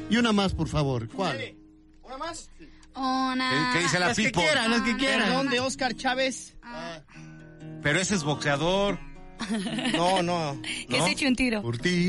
Y una más, por favor. ¿Cuál? ¿Una más? ¿Qué dice la Pipo? Las que quieran. Perdón, de Oscar Chávez. Pero ese es boxeador. No. Que se eche un tiro. Por ti.